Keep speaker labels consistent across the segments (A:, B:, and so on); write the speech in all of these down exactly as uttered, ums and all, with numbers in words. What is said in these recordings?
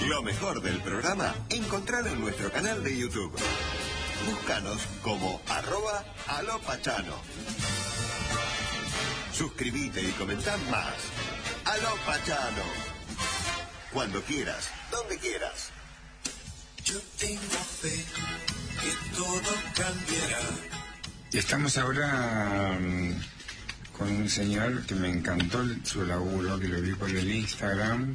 A: Lo mejor del programa, encontralo en nuestro canal de YouTube. Búscanos como arroba alopachano. Suscríbete y comentá más. Alopachano. Cuando quieras, donde quieras.
B: Yo tengo fe que todo cambiará.
C: Estamos ahora um, con un señor que me encantó su laburo, que lo vi por el Instagram,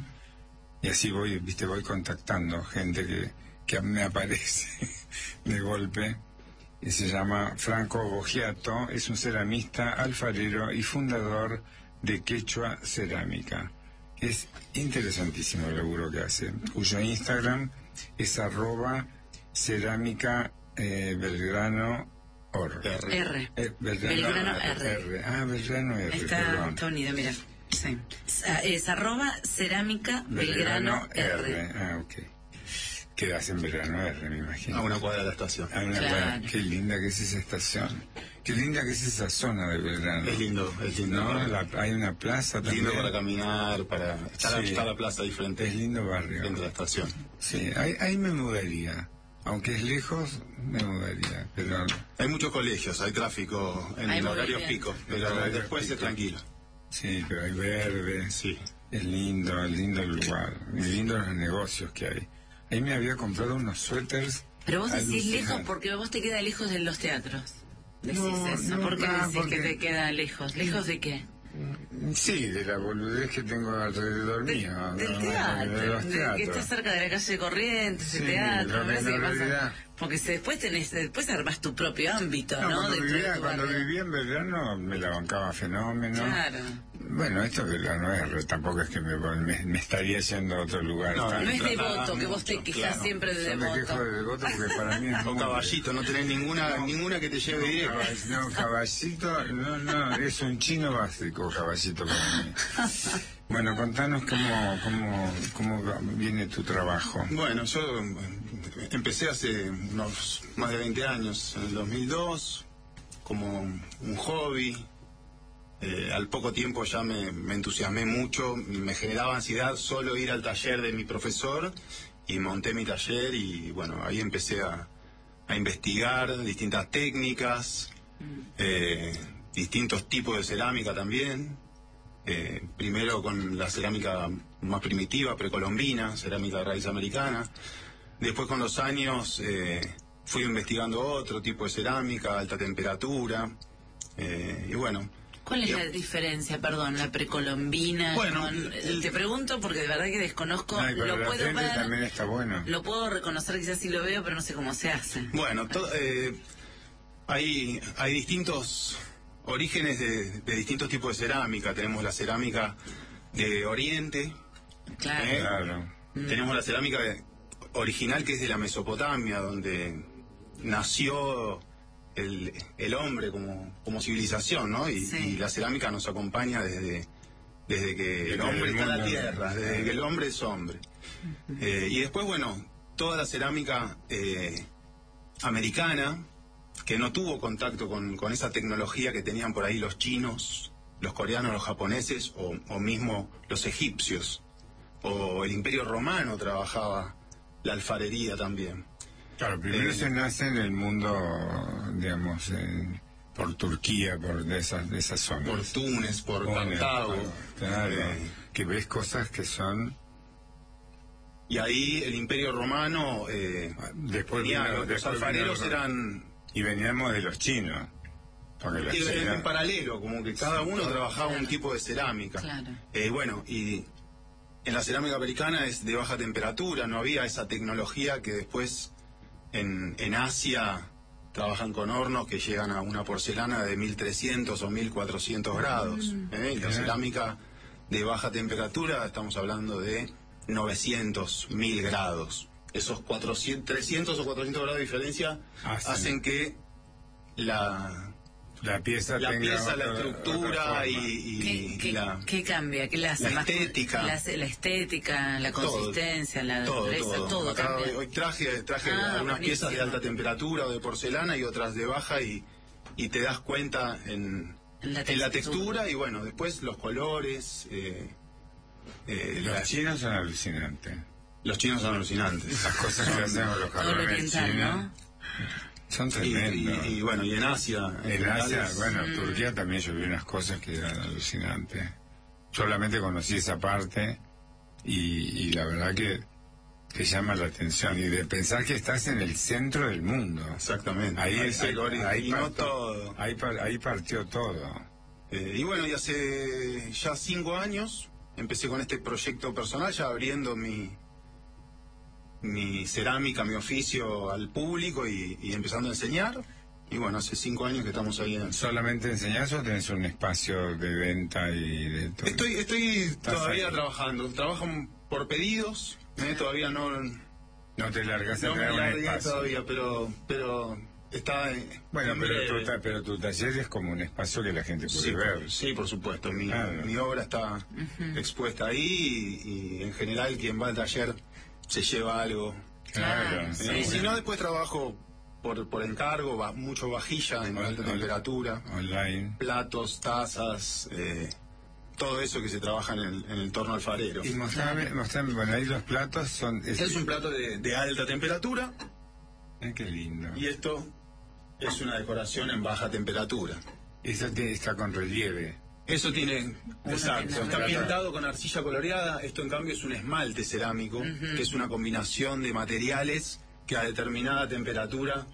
C: y así voy, viste, voy contactando gente que, que me aparece de golpe, y se llama Franco Boggiato, es un ceramista, alfarero y fundador de Quechua Cerámica. Es interesantísimo el laburo que hace, cuyo Instagram es arroba cerámica eh, Belgrano Or.
D: R. R.
C: Eh, Belgrano,
D: Belgrano
C: R.
D: R.
C: Ah, Belgrano R.
D: Está,
C: perdón.
D: está unido, mira. Sí. Es arroba cerámica Belgrano, Belgrano R.
C: R. Ah, ok. Quedas en Belgrano R, me imagino.
E: A una cuadra de la estación.
C: A una
D: Claro.
C: cuadra. Qué linda que es esa estación. Qué linda que es esa zona de Belgrano.
E: Es lindo, es lindo.
C: ¿No? La- hay una plaza también.
E: Lindo para caminar, para... Está, la,
C: Sí.
E: está la plaza diferente.
C: Es lindo barrio.
E: Dentro de la estación.
C: Sí, ahí, ahí me mudaría. Aunque es lejos, me mudaría. Pero
E: Hay muchos colegios, hay tráfico en
D: Hay
E: horarios
D: movimiento.
E: pico,
C: En
E: pero
C: horarios
E: después
C: pico.
E: es tranquilo.
C: sí, pero hay verde.
E: Sí.
C: Es lindo, es lindo el lugar. Y lindo los negocios que hay. Ahí me había comprado unos suéteres.
D: Pero vos decís
C: alucinantes.
D: lejos porque vos te queda lejos de los teatros. Decís
C: No,
D: eso.
C: no,
D: ¿Por qué
C: ah,
D: decís
C: porque-
D: que te queda lejos? ¿Lejos de qué?
C: Sí, de la boludez que tengo alrededor
D: Del,
C: mío. ¿no?
D: del
C: De
D: teatro,
C: los
D: de, que
C: teatros.
D: está cerca de la calle de Corrientes, el
C: Sí,
D: teatro,
C: lo
D: me
C: que
D: parece
C: en
D: que pasa-
C: realidad-
D: porque si después tenés, después armás tu propio ámbito,
C: No,
D: ¿no?
C: cuando,
D: Dentro de
C: vivía,
D: tu
C: cuando
D: barrio.
C: vivía en Belgrano me la bancaba fenómeno.
D: Claro.
C: Bueno, esto de Belgrano R tampoco es que me, me, me estaría yendo a otro lugar.
E: No,
C: tan-
D: No es
E: Claro,
D: devoto, que vos te
E: mucho,
D: quejas
E: claro.
D: siempre de
C: Yo me quejo
D: devoto.
C: de devoto porque para mí es
E: O
C: muy-
E: caballito, no tenés ninguna ninguna que te lleve directo.
C: Caball- No, caballito, no, no, es un chino básico, caballito para mí. Bueno, contanos cómo, cómo, cómo va- viene tu trabajo.
E: Bueno, yo eh, empecé hace unos más de veinte años, en el dos mil dos, como un hobby. Eh, al poco tiempo ya me, me entusiasmé mucho, me generaba ansiedad solo ir al taller de mi profesor y monté mi taller y bueno, ahí empecé a, a investigar distintas técnicas, eh, distintos tipos de cerámica también. Eh, primero con la cerámica más primitiva, precolombina, cerámica de raíz americana. Después con los años eh, fui investigando otro tipo de cerámica, alta temperatura. Eh, y bueno,
D: ¿Cuál es
E: Yo-
D: la diferencia, perdón, la precolombina?
E: Bueno,
D: con-
E: el-
D: te pregunto porque de verdad que desconozco,
C: Ay, para
D: lo
C: la
D: puedo
C: gente
D: ver,
C: también está bueno.
D: lo puedo reconocer, quizás sí lo veo, pero no sé cómo se hace.
E: bueno, to- eh, hay, hay distintos orígenes de, de distintos tipos de cerámica. Tenemos la cerámica de Oriente,
D: Claro.
E: ¿eh?
C: Claro.
E: Tenemos la cerámica de- original que es de la Mesopotamia, donde nació el, el hombre como, como civilización, ¿no? Y,
D: Sí.
E: y la cerámica nos acompaña desde, desde que el
C: Desde
E: hombre
C: el
E: está en la
C: mundo.
E: tierra, desde que el hombre es hombre. Eh, y después, bueno, toda la cerámica eh, americana, que no tuvo contacto con, con esa tecnología que tenían por ahí los chinos, los coreanos, los japoneses o, o mismo los egipcios. O el Imperio Romano trabajaba la alfarería también.
C: Claro, primero
E: Eh,
C: se nace en el mundo, digamos, en- por Turquía, por de esas, de esas zonas.
E: Por Túnez, por
C: Túnez,
E: Cartago.
C: Claro,
E: Eh,
C: que ves cosas que son...
E: y ahí el Imperio Romano, eh,
C: Después
E: tenía-
C: vino-
E: los
C: después
E: alfareros
C: vino-
E: eran
C: Y veníamos de los chinos. Porque la
E: y en,
C: China-
E: en paralelo, como que cada uno
C: todo,
E: trabajaba
D: claro.
E: un tipo de cerámica.
D: Claro.
E: Eh, bueno, y en la cerámica americana es de baja temperatura, no había esa tecnología que después en, en Asia trabajan con hornos que llegan a una porcelana de mil trescientos o mil cuatrocientos grados. ¿eh? Y la
C: Claro.
E: cerámica de baja temperatura, estamos hablando de novecientos, mil grados. Esos cuatrocientos, trescientos o cuatrocientos grados de diferencia
C: Hacen-
E: hacen que la,
C: la pieza
E: la
C: tenga
E: pieza, la
C: otra- otra
E: estructura
C: forma.
E: y, y
D: ¿Qué, qué,
E: la...
D: qué cambia? ¿Qué le hace
E: la
D: más?
E: estética.
D: La, la estética, la
E: Todo,
D: consistencia, la
E: todo,
D: dureza,
E: todo.
D: todo,
E: Acá
D: cambia.
E: hoy, hoy traje, traje
D: Ah,
E: algunas piezas de
D: buenísimo.
E: alta temperatura o de porcelana y otras de baja y, y te das cuenta en,
D: En la
E: en la
D: textura.
E: textura y bueno, después los colores, eh, eh,
C: Los
E: la,
C: chinos son alucinantes.
E: Los chinos son alucinantes.
C: Las cosas que hacen con los
D: Todo lo
C: jarrones
D: oriental,
C: chinos
D: ¿no?
C: son
E: Y,
C: tremendos.
E: y- y bueno, y en Asia.
C: En
E: general
C: Asia,
E: es-
C: bueno, en Turquía también yo vi unas cosas que eran alucinantes. Solamente conocí esa parte y, y la verdad que te llama la atención. Y de pensar que estás en el centro del mundo.
E: Exactamente.
C: Ahí,
E: Ahí
C: es,
E: se
C: ahí,
E: originó
C: ahí partió,
E: todo.
C: ahí, par- ahí partió todo.
E: Eh, y bueno, y hace ya cinco años empecé con este proyecto personal, ya abriendo mi mi cerámica, mi oficio al público y, y empezando a enseñar. Y bueno, hace cinco años que estamos ahí en...
C: ¿Solamente enseñás o tenés un espacio de venta y de todo?
E: Estoy, estoy todavía
C: ahí.
E: trabajando, trabajo por pedidos, eh, todavía no,
C: No te largas a
E: no me
C: tener un
E: largué
C: espacio.
E: todavía, pero, pero está en,
C: Bueno,
E: en
C: pero
E: breve.
C: tu, ta- pero tu taller es como un espacio que la gente puede
E: Sí,
C: ver.
E: por, sí, por supuesto. Mi,
C: Claro.
E: mi obra está expuesta ahí y, y en general quien va al taller se lleva algo.
C: Claro.
D: Ah,
C: sí,
E: y si
C: bueno.
E: no, después trabajo por, por encargo, va, mucho vajilla en
C: Ol-
E: alta
C: ol-
E: temperatura,
C: Online.
E: platos, tazas, eh, todo eso que se trabaja en el, en el torno alfarero.
C: Y mostrame, mostrame, bueno, ahí los platos son...
E: Este es un plato de, de alta temperatura
C: Ay, qué lindo.
E: y esto es una decoración en baja temperatura.
C: Eso tiene- está con relieve.
E: Eso tiene, exacto,
D: tiene
E: está
C: relieve.
E: pintado con arcilla coloreada. Esto en cambio es un esmalte cerámico, que es una combinación de materiales que a determinada temperatura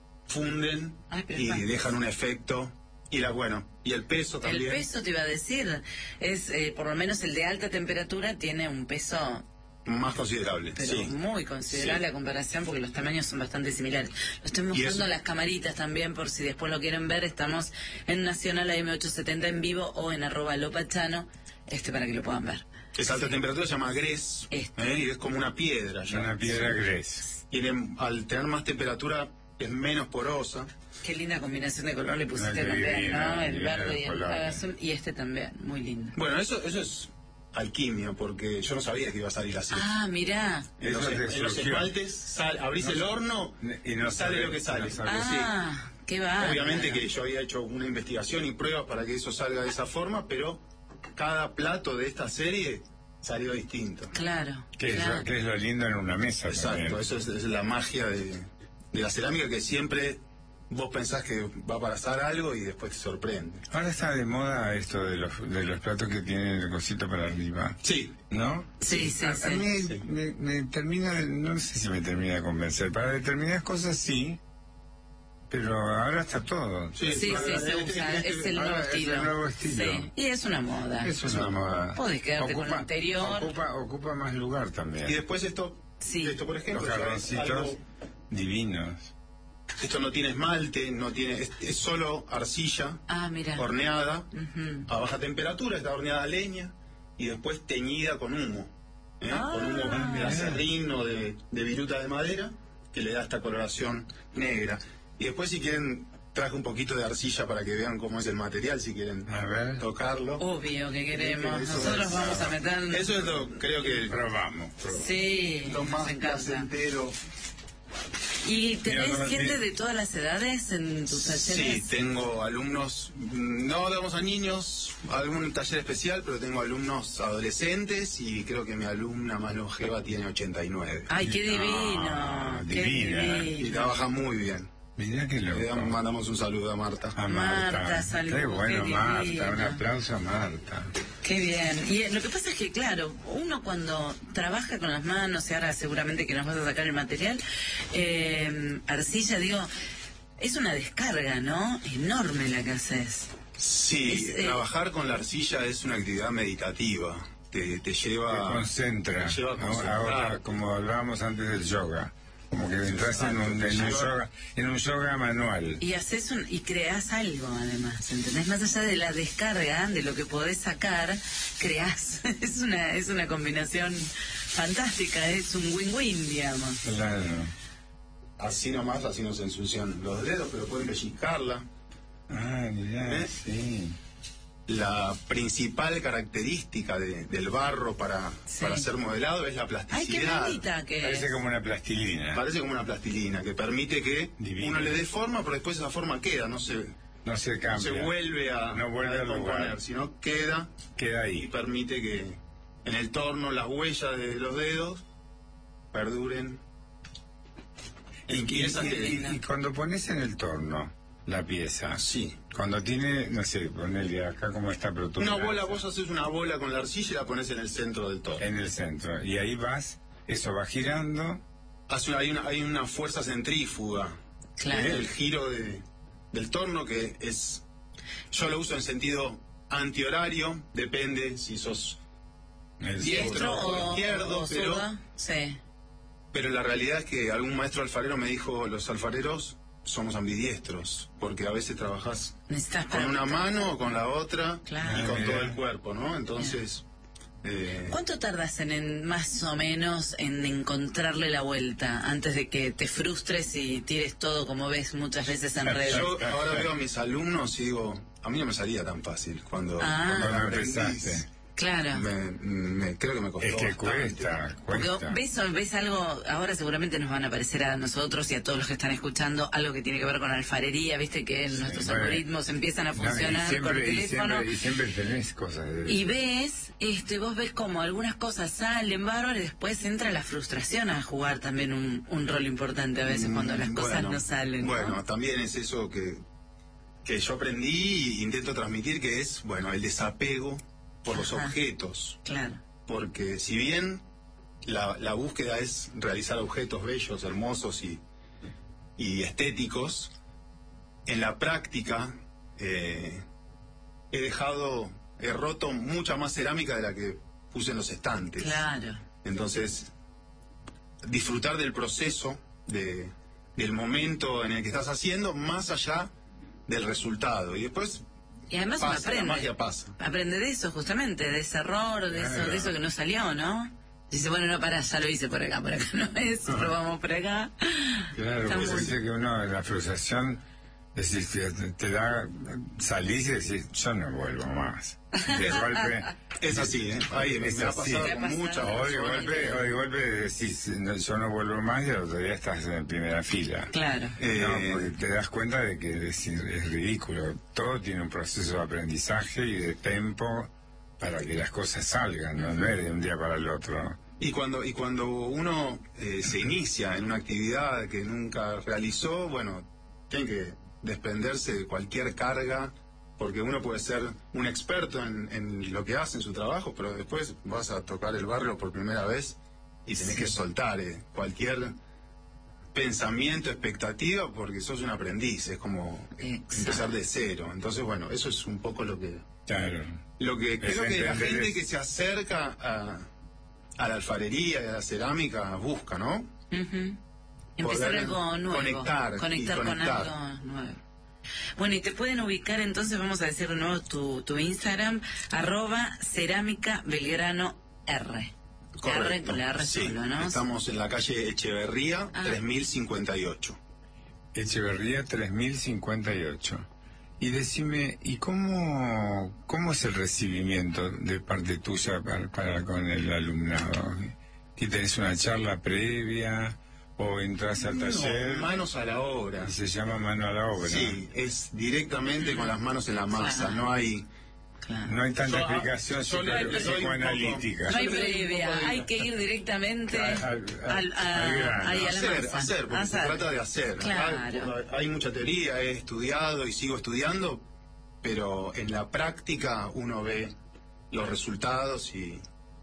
E: funden
D: Ay, pero
E: y
D: está-
E: dejan un efecto. Y la bueno, y el peso
D: El
E: también.
D: peso te iba a decir, es eh, por lo menos el de alta temperatura tiene un peso
E: Más considerable,
D: pero
E: sí.
D: muy considerable
E: Sí.
D: a comparación porque los tamaños son bastante similares. Lo estoy
E: Y
D: mostrando
E: eso-
D: en las camaritas también por si después lo quieren ver. Estamos en Nacional A M ochocientos setenta en vivo o en arroba lopachano este para que lo puedan ver.
E: Esa alta temperatura se llama grés,
D: Este.
E: ¿eh? Y es como una piedra
C: Es
E: ya.
C: una piedra gres.
E: Tiene- al tener más temperatura es menos porosa.
D: Qué linda combinación de color le pusiste
C: Ay, qué
D: también,
C: divina,
D: ¿no? El
C: divina
D: verde
C: de
D: y el
C: colores.
D: azul y este también, muy lindo.
E: Bueno, eso, eso es alquimia, porque yo no sabía que iba a salir así.
D: Ah, mirá.
E: En los,
C: Eso te
E: en los
C: surgió.
E: esmaltes sal- abrís
C: No
E: el
C: sa-
E: horno
C: y no
E: sale
C: sabe-
E: lo que sale.
C: no sabe.
D: Ah, qué va.
E: Obviamente que yo había hecho una investigación y pruebas para que eso salga de esa forma, pero cada plato de esta serie salió distinto.
D: Claro.
C: Que es,
D: claro.
C: lo- que es lo lindo en una mesa también.
E: Exacto, eso es, es la magia de, de la cerámica, que siempre vos pensás que va a pasar algo y después te sorprende.
C: Ahora está de moda esto de los, de los platos que tienen el cosito para arriba,
E: Sí,
C: ¿no?
D: Sí, sí,
C: A, a
D: sí.
C: mí
E: Sí.
C: me, me termina, de- no sé si me termina de convencer. Para determinadas cosas sí, pero ahora está todo.
E: sí,
D: Sí, sí,
E: ahora,
D: se
E: este-
D: usa,
E: este-
D: es el
C: ahora
D: nuevo
C: es
D: estilo.
C: el nuevo estilo.
D: Sí, y es una moda.
C: Eso es una moda.
D: Podés quedarte con el interior.
C: Ocupa, ocupa más lugar también.
E: Y después esto,
D: Sí.
E: esto por ejemplo,
C: Los
E: ya es
C: jarroncitos
E: algo-
C: divinos.
E: esto no tiene esmalte, no tiene, es, es solo arcilla
D: Ah, mira.
E: horneada
D: Ujú.
E: a baja temperatura, está horneada a leña y después teñida con humo, ¿eh?
D: Ah.
E: con humo de acerrín o de, de viruta de madera, que le da esta coloración negra. Y después, si quieren, traje un poquito de arcilla para que vean cómo es el material, si quieren
C: A ver.
E: tocarlo.
D: Obvio que queremos.
E: Eso
D: Nosotros
E: es-
D: vamos a meter.
E: Eso es lo, creo que
C: Probamos. probamos.
D: Sí,
E: lo
D: nos
E: más
D: encanta.
E: placentero.
D: ¿Y tenés
C: Mira, no,
D: gente
C: mira.
D: de todas las edades en tus
E: Sí,
D: talleres?
E: tengo alumnos, mm, no damos a niños algún taller especial, pero tengo alumnos adolescentes y creo que mi alumna más longeva tiene ochenta y nueve.
D: Ay, qué divino.
C: Ah,
D: qué
C: divina.
E: Y
D: divino.
E: trabaja muy bien.
C: Mirá que
E: Le damos-
C: loco.
E: mandamos un saludo a Marta.
C: A
D: Marta,
C: Marta.
D: saludos,
C: Qué bueno,
D: qué
C: Marta.
D: divina.
C: Un aplauso a Marta.
D: Qué bien. Y eh, lo que pasa es que, claro, uno cuando trabaja con las manos, y ahora seguramente que nos vas a sacar el material, eh, arcilla, digo, es una descarga, ¿no? Enorme la que haces.
E: Sí,
D: Es, eh,
E: trabajar con la arcilla es una actividad meditativa. Te, te
C: Te
E: lleva...
C: concentra.
E: te lleva a
C: Ahora,
E: concentrar.
C: ahora, como hablábamos antes del yoga. Como que entras en un, en un yoga, en un yoga manual.
D: Y haces un, y creás algo además, ¿entendés? Más allá de la descarga, de lo que podés sacar, creás. Es una, es una combinación fantástica, es un win-win, digamos.
C: Claro.
E: Así nomás, así no se ensucian los dedos, pero pueden pellizcarla.
C: Ah, mirá,
E: ¿Eh?
C: sí.
E: La principal característica de- del barro para,
D: Sí.
E: para ser modelado es la
D: Ay, qué
E: plasticidad.
D: bonita que
C: Parece
D: es.
C: como una plastilina.
E: Parece como una plastilina que permite que
C: Divino.
E: uno le dé forma, pero después esa forma queda, no se,
C: No se
E: no
C: cambia.
E: se vuelve a,
C: No vuelve
E: a
C: al lugar.
E: descomponer, sino queda
C: Queda
E: y
C: ahí.
E: permite que en el torno las huellas de los dedos perduren.
C: Y, y, y- y cuando pones en el torno la pieza,
E: Sí.
C: cuando tiene, no sé, ponele acá como está
E: Una
C: protuberancia,
E: bola, vos haces una bola con la arcilla y la pones en el centro del todo.
C: en el centro, y ahí vas, eso va girando,
E: Hace una- hay, una, hay una fuerza centrífuga.
D: Claro.
E: ¿eh? El giro de, del torno que es... Yo lo uso en sentido antihorario, depende si sos...
C: el
E: Diestro
C: centro.
E: o izquierdo,
D: o
E: pero-
D: zurda. Sí.
E: Pero la realidad es que algún maestro alfarero me dijo, los alfareros somos ambidiestros, porque a veces trabajás
D: Necesitas
E: con
D: para-
E: una mano o con la otra
D: Claro.
E: y con
C: Ah,
E: todo
C: mira.
E: el cuerpo, ¿no? Entonces... eh,
D: ¿Cuánto tardas en, en más o menos en encontrarle la vuelta antes de que te frustres y tires todo como ves muchas veces en redes?
E: yo ahora veo a mis alumnos y digo, a mí no me salía tan fácil cuando,
D: Ah.
E: cuando
C: Cuando
E: aprendí.
C: empezaste.
D: Claro.
E: Me, me- creo que me costó
C: Es que
E: bastante.
C: cuesta,
D: Porque
C: cuesta.
D: ves, ves algo, ahora seguramente nos van a aparecer a nosotros y a todos los que están escuchando algo que tiene que ver con alfarería, viste que nuestros
C: bueno.
D: algoritmos empiezan a
C: No, y
D: funcionar
C: siempre-
D: con el
C: y
D: teléfono.
C: siempre, y siempre tenés cosas de
D: Y ves, este, vos ves como algunas cosas salen bárbaro y después entra la frustración a jugar también un, un rol importante a veces cuando las
E: Mm,
D: cosas
E: bueno,
D: no salen. ¿no?
E: Bueno, también es eso que, que yo aprendí e intento transmitir, que es, bueno, el desapego por los
D: Ajá.
E: objetos.
D: Claro.
E: Porque si bien la, la búsqueda es realizar objetos bellos, hermosos y, y estéticos, en la práctica eh, he dejado, he roto mucha más cerámica de la que puse en los estantes.
D: Claro.
E: Entonces, disfrutar del proceso, de, del momento en el que estás haciendo, más allá del resultado. Y después
D: Y además uno
E: pasa, la
D: aprende.
E: magia pasa.
D: Aprende de eso, justamente, de ese error, de eso,
C: Claro.
D: de eso que no salió, ¿no? Dice, bueno, no, pará, ya lo hice por acá, por acá no es, probamos por acá.
C: Claro,
D: Está
C: pues
D: muy-
C: dice que uno, la frustración, es decir, te, te da, salís y decís, yo no vuelvo más. De golpe,
E: Es así, ¿eh? Ahí me,
C: Es
E: me ha
C: así.
E: pasado
D: ¿Te ha
E: con
D: pasado?
E: muchas
C: o de
E: personas.
C: golpe, o de golpe decís, no, yo no vuelvo más y al otro día estás en primera fila.
D: Claro.
E: Eh,
C: No, porque te das cuenta de que es, es ridículo. Todo tiene un proceso de aprendizaje y de tiempo para que las cosas salgan, no, no es de un día para el otro.
E: Y cuando, y cuando uno eh, se inicia en una actividad que nunca realizó, bueno, tiene que desprenderse de cualquier carga, porque uno puede ser un experto en, en lo que hace en su trabajo, pero después vas a tocar el barrio por primera vez y tenés que soltar eh, cualquier pensamiento, expectativa, porque sos un aprendiz, es como
D: Exacto.
E: empezar de cero. Entonces, bueno, eso es un poco lo que
C: Claro.
E: lo que
C: Es
E: creo que la
C: entender
E: gente
C: eso.
E: que se acerca a, a la alfarería y a la cerámica busca, ¿no?
D: Ujú. Empezar
E: Poder
D: algo nuevo.
E: conectar y
D: Conectar con
E: conectar.
D: algo nuevo. Bueno, y te pueden ubicar entonces, vamos a decir de nuevo tu, tu Instagram, arroba cerámica Belgrano R. R con la R
E: Sí,
D: solo, ¿no?
E: estamos en la calle Echeverría,
D: Ah.
E: tres mil cincuenta y ocho.
C: Echeverría tres mil cincuenta y ocho. Y decime, ¿y cómo, cómo es el recibimiento de parte tuya para, para con el alumnado? ¿Que tenés una charla previa o entras al taller?
E: No, manos a la obra.
C: Y se llama mano a la obra.
E: Sí, es directamente con las manos en la masa,
D: Claro.
E: no hay...
D: Claro.
C: No hay tanta
E: Yo, ah,
C: explicación
E: yo le-
C: psico-
E: le doy un
C: psicoanalítica.
D: No hay
E: Yo le doy un
D: previa,
E: poco de-
D: hay que ir directamente
C: Al-
D: al,
C: al-
D: a-
C: al grano.
D: ahí a la
E: hacer,
D: masa.
E: hacer, porque se
D: Hacer.
E: trata de hacer.
D: Claro.
E: Hay, hay mucha teoría, he estudiado y sigo estudiando, pero en la práctica uno ve los resultados y,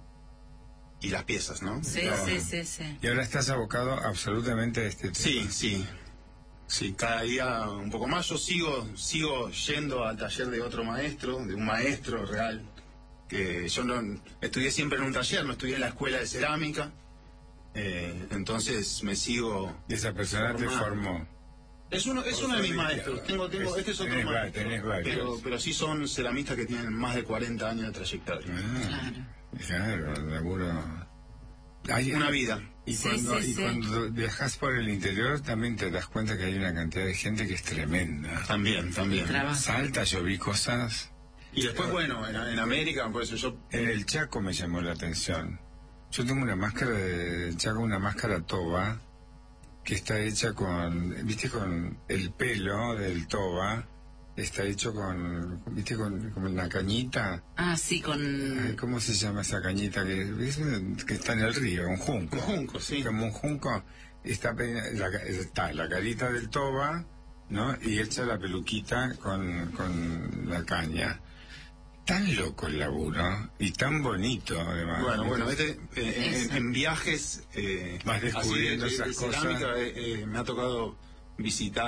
E: y las piezas, ¿no?
D: Sí,
E: No.
D: sí, sí, sí.
C: Y ahora estás abocado absolutamente a este tema.
E: Sí, sí. Sí, cada día un poco más. Yo sigo, sigo yendo al taller de otro maestro, de un maestro real, que yo no estudié siempre en un taller, no estudié en la escuela de cerámica, eh, entonces me sigo...
C: Y esa persona te
E: formando.
C: formó.
E: Es uno, es uno de mis maestros. Tengo, tengo,
C: Es-
E: este es otro
C: tenés va-
E: maestro.
C: tenés varios.
E: Pero, pero sí son ceramistas que tienen más de cuarenta años de trayectoria.
C: Ah,
D: Claro.
C: claro, laburo. Hay-
E: Una vida.
C: Y,
D: Sí,
C: cuando,
D: sí,
C: y
D: sí.
C: cuando viajas por el interior también te das cuenta que hay una cantidad de gente que es tremenda.
E: También, también.
D: Trabaja.
C: Salta, yo vi cosas.
E: Y después, bueno, en, en América, por eso yo...
C: En el Chaco me llamó la atención. Yo tengo una máscara de del Chaco, una máscara toba, que está hecha con, viste, con el pelo del toba, está hecho con, ¿viste? Con, con una cañita.
D: Ah, sí, con...
C: Ay, ¿cómo se llama esa cañita que, es, que está en el río? Un junco.
E: Un junco, sí.
C: Como un junco. Está, la, está la carita del toba, ¿no? Y hecha la peluquita con, con la caña. Tan loco el laburo y tan bonito, además.
E: Bueno, bueno, este, eh, en, en viajes... Eh,
C: vas descubriendo
E: así de, de,
C: esas
E: de
C: cosas.
E: cerámica, eh, eh, me ha tocado visitar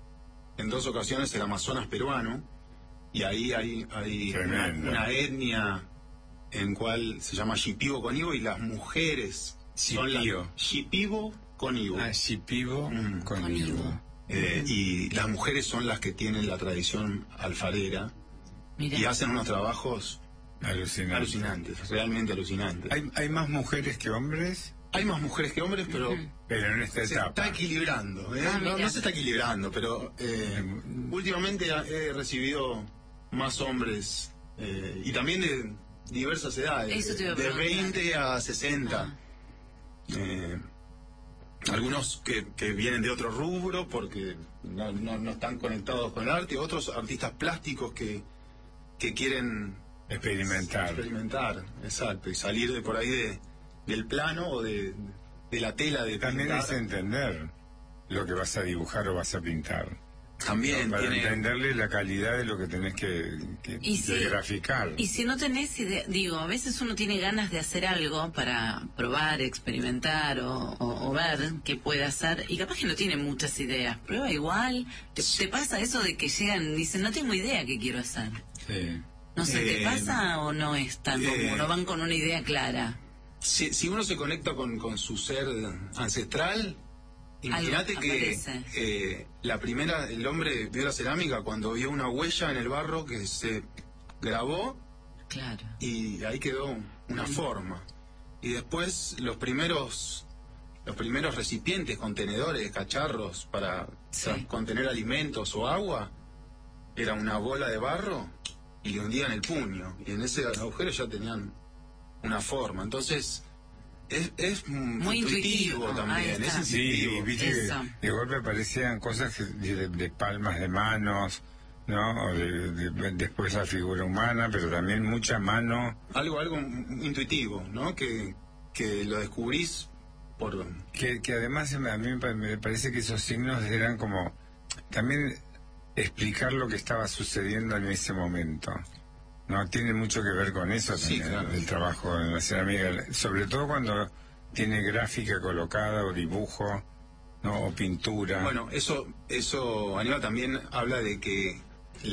E: en dos ocasiones el Amazonas peruano, y ahí hay, hay una, una etnia en cual se llama Shipibo Conibo, y las mujeres son las Shipibo Conibo.
C: Ah, Shipibo
E: mm.
C: Conibo.
E: Eh, y las mujeres son las que tienen la tradición alfarera. Mirá. Y hacen unos trabajos
C: alucinantes,
E: alucinantes realmente alucinantes.
C: ¿Hay, ¿Hay más mujeres que hombres?
E: Hay más mujeres que hombres, pero...
C: Pero en esta
E: se
C: etapa.
E: está equilibrando, ¿eh?
D: Ah,
E: no, no se está equilibrando, pero eh, últimamente he recibido más hombres, eh, y también de diversas edades,
D: Eso te iba a
E: de
D: preguntar.
E: veinte a sesenta.
D: Ah.
E: Eh, algunos que, que vienen de otro rubro porque no, no, no están conectados con el arte, otros artistas plásticos que, que quieren
C: experimentar.
E: Experimentar, exacto, y salir de por ahí de, del plano o de, de la tela de
C: También
E: pintar.
C: es entender lo que vas a dibujar o vas a pintar.
E: También
C: No, para
E: tiene...
C: entenderle la calidad de lo que tenés que, que
D: Y si,
C: de graficar.
D: Y si no tenés idea, digo, a veces uno tiene ganas de hacer algo para probar, experimentar o, o, o ver qué puede hacer, y capaz que no tiene muchas ideas. Prueba igual. ¿Te, te pasa eso de que llegan y dicen, no tengo idea qué quiero hacer?
C: Sí.
D: No sé, ¿te
E: Eh,
D: pasa o no es tan
E: eh,
D: común? ¿No van con una idea clara?
E: Si, si uno se conecta con, con su ser ancestral, imagínate
D: Algo
E: que
D: aparece.
E: eh, la primera, el hombre vio la cerámica cuando vio una huella en el barro que se grabó
D: Claro.
E: y ahí quedó una forma. Y después los primeros los primeros recipientes, contenedores, cacharros para
D: Sí.
E: tra- contener alimentos o agua, era una bola de barro y le hundían el puño. Y en ese agujero ya tenían una forma. Entonces, es, es
D: Muy
E: intuitivo,
D: intuitivo, ahí
E: también, es
D: está.
C: Sí,
E: intuitivo.
C: viste que
D: Eso.
C: de golpe aparecían cosas que- de, de palmas de manos, ¿no? O de- de- después la figura humana, pero también mucha mano.
E: Algo, algo intuitivo, ¿no? Que, que lo descubrís por...
C: Que, que además a mí me pa- me parece que esos signos eran como también explicar lo que estaba sucediendo en ese momento. No, tiene mucho que ver con eso
E: Sí,
C: también,
E: claro.
C: el trabajo en la cerámica, sobre todo cuando tiene gráfica colocada o dibujo, ¿no? O pintura.
E: Bueno, eso, eso, Aníbal, también habla de que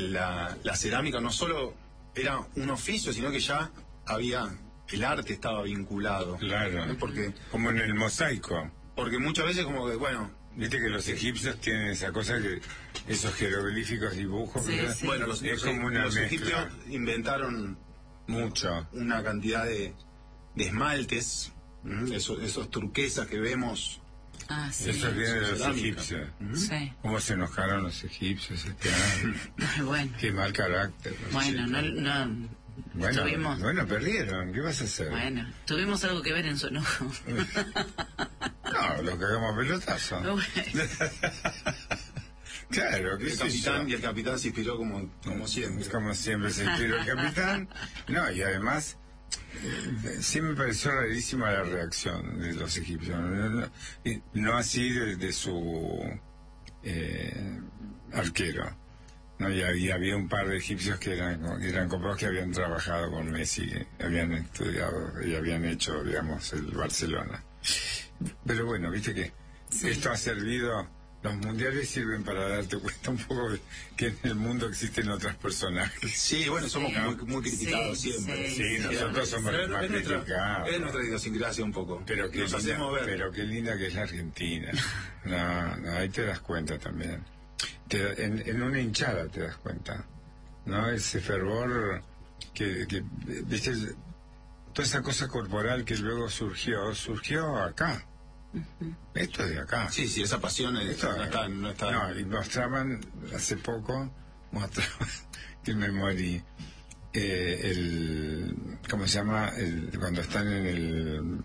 E: la, la cerámica no solo era un oficio, sino que ya había, el arte estaba vinculado.
C: Claro,
E: ¿eh? Porque,
C: como en el mosaico.
E: porque muchas veces como que, bueno,
C: Viste que los egipcios tienen esa cosa que esos jeroglíficos dibujos,
D: Sí,
C: ¿verdad?
D: sí.
E: bueno los,
C: es
E: los-
C: como una
E: los
C: mezcla.
E: egipcios inventaron
C: Mucho.
E: una cantidad de, de esmaltes, ¿m? esos, esos turquesas que vemos.
D: Ah, sí.
C: Eso viene de los
E: cerámica.
C: egipcios.
D: Sí.
C: ¿Cómo se enojaron los egipcios este año?
D: Bueno,
C: Qué mal carácter. los
D: bueno,
C: chicos.
D: no, no,
C: Bueno,
D: tuvimos-
C: bueno, perdieron. ¿Qué vas a hacer?
D: bueno, tuvimos algo que ver en su enojo.
C: No, lo cagamos a pelotazo.
D: Bueno.
C: Claro,
E: Y
C: qué
E: el
C: sé
E: capitán,
C: yo.
E: y el capitán se inspiró como, como siempre.
C: Como siempre se inspiró el capitán. No, y además, eh, sí me pareció rarísima la reacción de los egipcios. No, no- y no así de, de su eh, arquero. No, y había, había un par de egipcios que eran, que eran copados, que habían trabajado con Messi, que habían estudiado y habían hecho, digamos, el Barcelona. Pero bueno, viste que
D: Sí.
C: esto ha servido, los mundiales sirven para darte cuenta un poco de que en el mundo existen otros personajes.
E: Sí, bueno, somos
D: Sí.
E: muy, muy criticados
D: Sí,
E: siempre.
D: sí,
C: Sí, nosotros somos
E: Pero
C: más
E: es nuestra,
C: criticados.
E: es nuestra idiosincrasia un poco.
C: Pero qué,
E: Nos
C: linda,
E: hacemos ver.
C: pero qué linda que es la Argentina. No, no, ahí te das cuenta también. Te- en, en una hinchada te das cuenta, ¿no? Ese fervor que, que, viste, toda esa cosa corporal que luego surgió, surgió acá. Esto es de acá.
E: Sí, sí, esa pasión es-
C: Esto-
E: no está... No está
C: no, y mostraban, hace poco, mostraban, que me morí, eh, el, ¿cómo se llama? El, cuando están en el,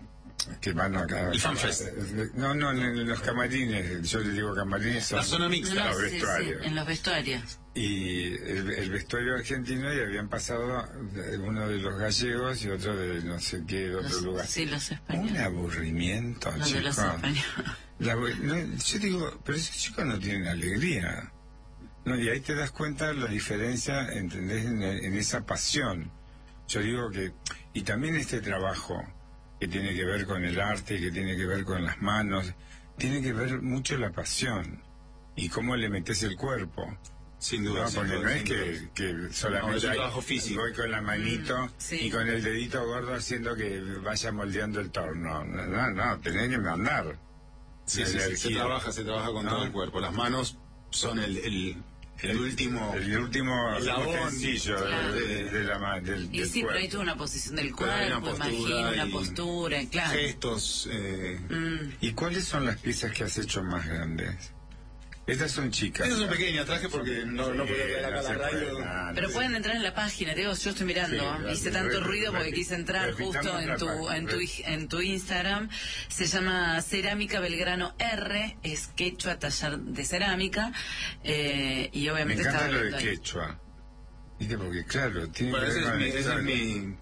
C: que van acá.
E: El FanFest.
C: No, no, en los camarines, yo les digo camarines. Son
E: la zona mixta.
C: Los
D: sí,
C: vestuarios.
D: sí, en los vestuarios.
C: Y el, el vestuario argentino, y habían pasado uno de los gallegos y otro de no sé qué, de otro
D: Los,
C: lugar.
D: sí, los españoles.
C: Un aburrimiento,
D: Los
C: chicos.
D: de los españoles.
C: La, no, yo digo, pero esos chicos no tienen alegría. No, y ahí te das cuenta de la diferencia, ¿entendés? En, en esa pasión. Yo digo que, y también este trabajo que tiene que ver con el arte, que tiene que ver con las manos, tiene que ver mucho la pasión y cómo le metes el cuerpo.
E: Sin duda.
C: No,
E: sin
C: porque
E: duda,
C: no es
E: sin
C: que,
E: duda.
C: que solamente
E: No, es un
C: hay-
E: trabajo físico.
C: voy con la manito
D: sí.
C: y con el dedito gordo haciendo que vaya moldeando el torno. No, no, no, tenés que mandar.
E: Sí,
C: La
E: sí, sí, se
C: energía.
E: trabaja, se trabaja con
C: ¿No?
E: todo el cuerpo. Las manos son el, el, el último...
C: El último
E: eslabón,
C: sencillo
D: claro.
C: de, de la ma- del,
D: Y
C: del
D: sí, pero hay
C: cuerpo.
D: toda una posición del
E: Pero hay una
D: cuerpo,
E: postura
D: imagino, una
E: y
D: postura, claro.
E: gestos. Eh,
D: Mm.
C: ¿Y cuáles son las piezas que has hecho más grandes? Estas son chicas.
E: Esas son pequeñas, traje porque no, no podía traer acá
C: no
E: la
C: se
E: radio.
C: puede, no, no
D: Pero
C: se-
D: pueden entrar en la página, Diego, yo estoy mirando,
C: Sí,
D: hice
C: re-
D: tanto
C: re-
D: ruido porque
C: re-
D: quise entrar
C: repitamos
D: justo en
C: la
D: tu,
C: página,
D: en tu
C: re-
D: en tu Instagram, se llama Cerámica Belgrano R, es quechua, taller de cerámica, eh, y
C: Me
D: obviamente
C: encanta
D: estaba
C: lo de
D: viendo ahí.
C: quechua. ¿Viste? Porque claro, tiene
E: Bueno,
C: que
E: ese
C: ver
E: es
C: con
E: mi...
C: la
E: Ese es
C: historia.
E: mi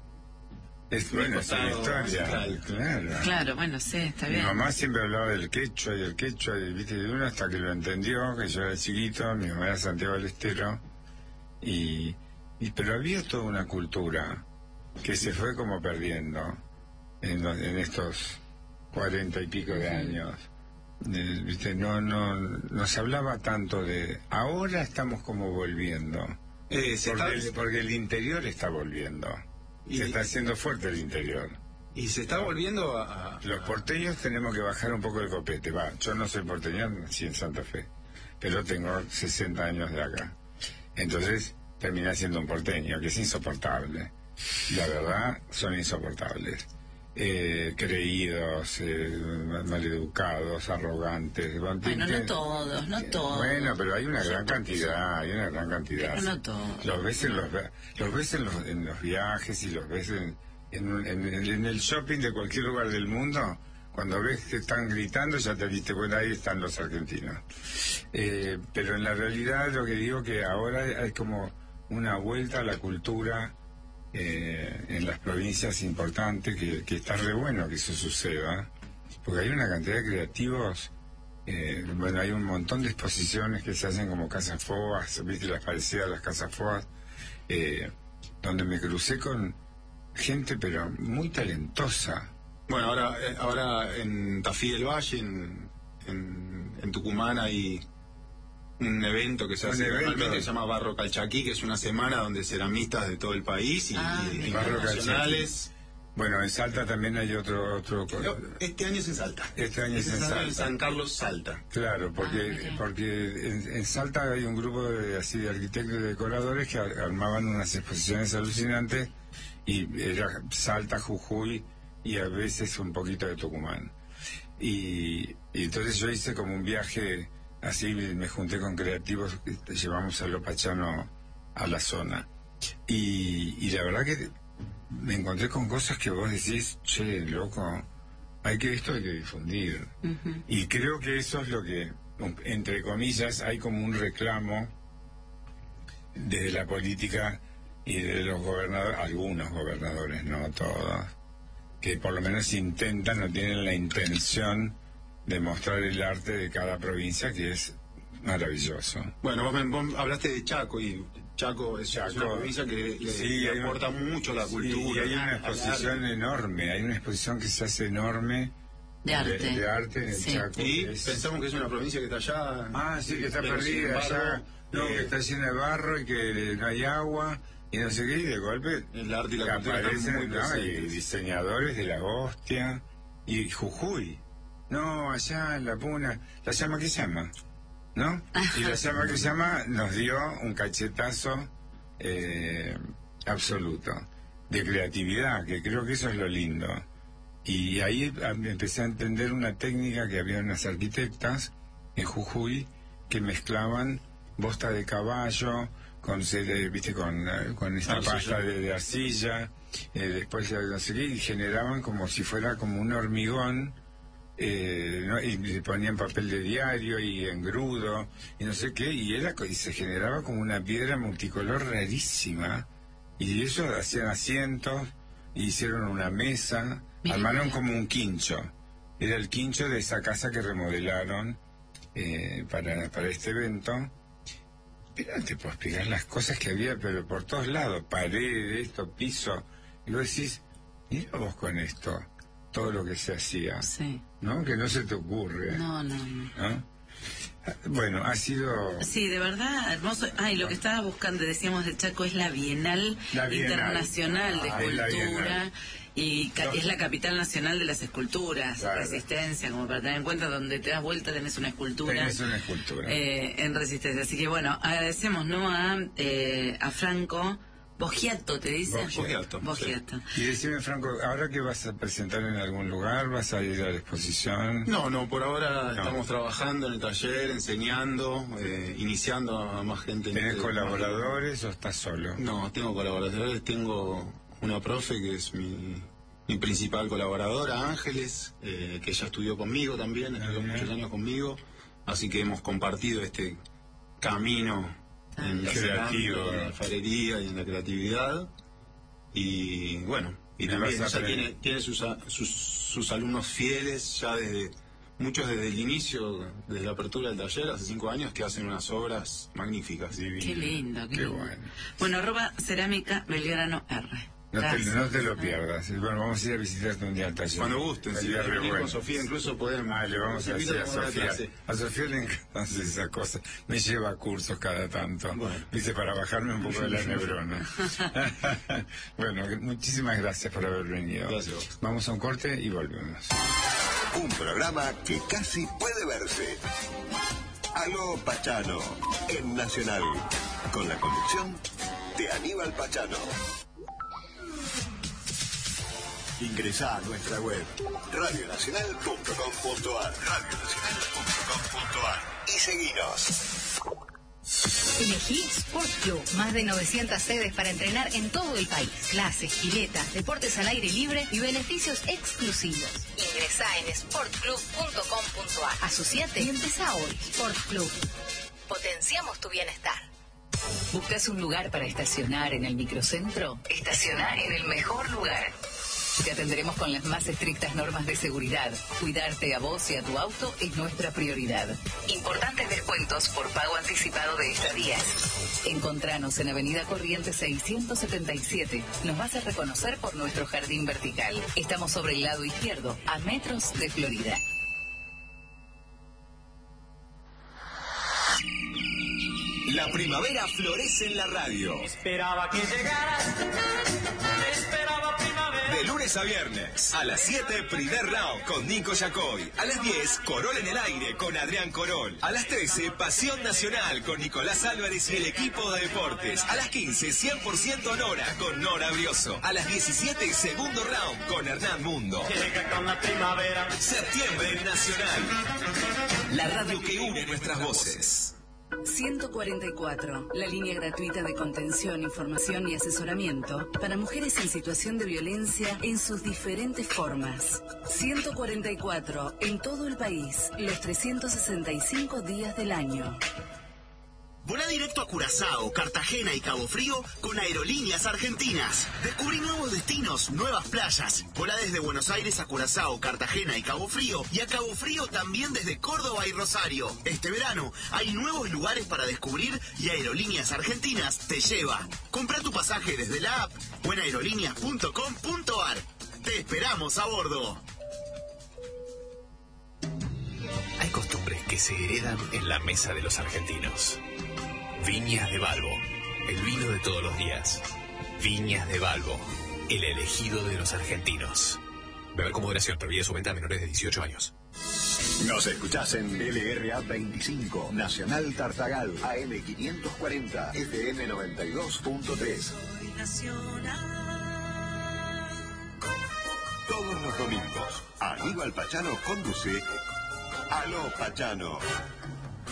C: Es
E: mi
C: bueno, es una
E: costado
C: historia.
E: ancestral.
C: Claro.
D: Claro, bueno, sí, está
C: Mi
D: bien.
C: mamá siempre hablaba del quechua y el quechua, y viste, de uno hasta que lo entendió, que yo era chiquito, mi mamá era Santiago del Estero, y, y pero había toda una cultura que se fue como perdiendo en, los- en estos cuarenta y pico de años. Eh, viste, no, no, no se hablaba tanto de, ahora estamos como volviendo,
E: Eh, se
C: porque,
E: está-
C: el, porque el interior está volviendo,
E: Y-
C: se está haciendo fuerte el interior.
E: y se está volviendo a... a-
C: Los porteños tenemos que bajar un poco el copete. Va, yo no soy porteño, nací en Santa Fe, pero tengo sesenta años de acá. Entonces terminé siendo un porteño, que es insoportable. La verdad, son insoportables. Eh, creídos, eh, maleducados, arrogantes.
D: Bueno, no todos, no todos.
C: Bueno, pero hay una gran cantidad, hay una gran cantidad.
D: Pero no todos.
C: Los ves en los, los ves en los, en los viajes y los ves en, en, un- en el- en el shopping de cualquier lugar del mundo. Cuando ves que están gritando, ya te viste, bueno, ahí están los argentinos. Eh, pero en la realidad lo que digo que ahora hay como una vuelta a la cultura eh, en las provincias importantes, que, que está re bueno que eso suceda, porque hay una cantidad de creativos. Eh, bueno, hay un montón de exposiciones que se hacen como Casas Foas, viste las parecidas a las Casas Foas, eh, donde me crucé con gente pero muy talentosa.
E: Bueno, ahora, eh, ahora en Tafí del Valle, en, en, en Tucumán, hay un evento que se
C: Un
E: hace
C: evento.
E: anualmente que se llama Barro Calchaquí, que es una semana donde ceramistas de todo el país y,
D: Ah,
E: y
D: mira.
C: Barro
E: internacionales.
C: Bueno, en Salta también hay otro... otro
E: No, Este año es en Salta.
C: Este año es en
E: en
C: Salta.
E: San Carlos, Salta.
C: Claro, porque
D: Ah, mira.
C: porque en, en Salta hay un grupo de, así de arquitectos y decoradores que ar- armaban unas exposiciones alucinantes, y era Salta, Jujuy y a veces un poquito de Tucumán. Y, y entonces yo hice como un viaje así, me junté con creativos, que llevamos a Lopachano a la zona. Y, y la verdad que me encontré con cosas que vos decís, che, loco, hay que esto hay que difundir.
D: Ujú.
C: Y creo que eso es lo que, entre comillas, hay como un reclamo desde la política y de los gobernadores, algunos gobernadores, no todos, que por lo menos intentan o tienen la intención de mostrar el arte de cada provincia, que es maravilloso.
E: Bueno, vos, me- vos hablaste de Chaco y Chaco es,
C: Chaco.
E: es una provincia que le,
C: Sí,
E: le
C: hay una-
E: aporta mucho a la
C: Sí,
E: cultura.
C: y hay una
E: al
C: exposición
E: arte.
C: enorme, hay una exposición que se hace enorme
D: De arte.
C: de, de arte en el
D: Sí.
C: Chaco.
E: Y
C: que es-
E: pensamos que es una provincia que está allá.
C: Ah, sí, que está
E: pero sin
C: perdida
E: embargo,
C: allá, no,
E: eh,
C: que está llena de barro y que no hay agua y no sé qué, y de golpe
E: El arte y la cultura están
C: aparecen,
E: muy
C: ¿no? y
E: presentes.
C: diseñadores de la hostia y Jujuy. No, allá en la Puna, la llama que llama, ¿no? Y la llama que llama nos dio un cachetazo eh, absoluto de creatividad, que creo que eso es lo lindo. Y ahí a- empecé a entender una técnica que había unas arquitectas en Jujuy que mezclaban bosta de caballo con, cere- viste, con, eh, con esta
E: Arcilla.
C: pasta de, de arcilla eh, después ya no sé qué, y generaban como si fuera como un hormigón, eh, ¿no? Y le ponían papel de diario y engrudo y no sé qué, y era y se generaba como una piedra multicolor rarísima, y ellos hacían asientos, hicieron una mesa,
D: Mira,
C: armaron
D: mira.
C: como un quincho, era el quincho de esa casa que remodelaron eh, para, para este evento. Pero no te puedo explicar las cosas que había, pero por todos lados, paredes, esto, piso, y vos decís, mira vos con esto, todo lo que se hacía,
D: Sí.
C: ¿no? Que no se te ocurre,
D: No, no, no.
C: ¿no? Bueno, ha sido...
D: Sí, de verdad, hermoso. Ah, y lo que estaba buscando, decíamos, de Chaco es la Bienal,
C: La Bienal.
D: Internacional de
C: Ah, es la
D: Escultura.
C: Bienal.
D: Y ca-
C: No.
D: es la capital nacional de las esculturas,
C: Claro.
D: Resistencia, como para tener en cuenta, donde te das vuelta tenés una escultura.
C: Tenés una escultura.
D: eh, en Resistencia. Así que bueno, agradecemos, ¿no? A, eh, a Franco Boggiato, ¿te dice?
E: Boggiato,
D: Boggiato.
C: Y decime, Franco, ¿ahora que vas a presentar en algún lugar? ¿Vas a ir a la exposición?
E: No, no, por ahora
C: No.
E: estamos trabajando en el taller, enseñando, eh, iniciando a más gente. en
C: ¿Tenés
E: este-
C: colaboradores o estás solo?
E: No, tengo colaboradores, tengo una profe que es mi, mi principal colaboradora, Ángeles, eh, que ella estudió conmigo también, estudió
C: bien.
E: muchos años conmigo, así que hemos compartido este camino en la
C: Creativo.
E: cerámica, en la alfarería y en la creatividad, y bueno, y
C: Me
E: también
C: vas a
E: ella
C: aprender.
E: tiene, tiene sus, a- sus, sus alumnos fieles ya desde... Muchos desde el inicio, desde la apertura del taller, hace cinco años, que hacen unas obras magníficas.
C: Divino.
D: Qué lindo, qué,
C: Qué
D: lindo.
C: bueno.
D: Bueno, arroba cerámica Belgrano R.
C: No te,
D: Gracias.
C: no te lo pierdas. Bueno, vamos a ir a visitarte un día al taller.
E: Cuando gusten, si
C: Estaría
E: quieren
C: re
E: venir
C: bueno.
E: con Sofía, incluso pueden...
C: Ah, le vamos a
E: te
C: decir
E: invito
C: a
E: tomar una
C: Sofía.
E: clase.
C: A Sofía le encanta hacer esa cosa. Me lleva a cursos cada tanto.
E: Bueno.
C: Dice, para bajarme un poco de la neurona. Bueno, muchísimas gracias por haber venido.
E: Gracias.
C: Vamos a un corte y volvemos.
A: Un programa que casi puede verse. Aló Pachano, en Nacional, con la conducción de Aníbal Pachano. Ingresá a nuestra web radio nacional punto com punto ar, radio nacional punto com punto ar y seguinos.
F: Elegí Sport Club, más de novecientas sedes para entrenar en todo el país. Clases, piletas, deportes al aire libre y beneficios exclusivos. Ingresá en sport club punto com punto ar. Asociate y empezá hoy. Sport Club. Potenciamos tu bienestar. ¿Buscas un lugar para estacionar en el microcentro? Estacioná en el mejor lugar. Te atenderemos con las más estrictas normas de seguridad. Cuidarte a vos y a tu auto es nuestra prioridad. Importantes descuentos por pago anticipado de estadías. Encontranos en Avenida Corrientes seiscientos setenta y siete. Nos vas a reconocer por nuestro jardín vertical. Estamos sobre el lado izquierdo, a metros de Florida.
G: La primavera florece en la radio.
H: Esperaba que llegaras, esperaba primavera.
G: De lunes a viernes, a las siete, primer round con Nico Yacoy. A las diez, Corol en el aire con Adrián Corol. A las trece, Pasión Nacional con Nicolás Álvarez y el equipo de deportes. A las quince, cien por ciento Nora con Nora Brioso. A las diecisiete, segundo round con Hernán Mundo.
H: Llega con la primavera.
G: Septiembre en Nacional. La radio que une nuestras voces.
I: ciento cuarenta y cuatro, la línea gratuita de contención, información y asesoramiento para mujeres en situación de violencia en sus diferentes formas. ciento cuarenta y cuatro, en todo el país, los trescientos sesenta y cinco días del año.
J: Volá directo a Curazao, Cartagena y Cabo Frío con Aerolíneas Argentinas. Descubrí nuevos destinos, nuevas playas. Volá desde Buenos Aires a Curazao, Cartagena y Cabo Frío. Y a Cabo Frío también desde Córdoba y Rosario. Este verano hay nuevos lugares para descubrir y Aerolíneas Argentinas te lleva. Compra tu pasaje desde la app o en aerolíneas punto com punto ar. Te esperamos a bordo.
K: Hay costumbres que se heredan en la mesa de los argentinos. Viñas de Balbo, el vino de todos los días. Viñas de Balbo, el elegido de los argentinos. Beber con moderación, prohibida su venta a menores de dieciocho años.
A: Nos escuchás en L R A veinticinco, Nacional Tartagal, A M quinientos cuarenta, F M noventa y dos punto tres. Todos los domingos, Aníbal Pachano conduce Aló Pachano.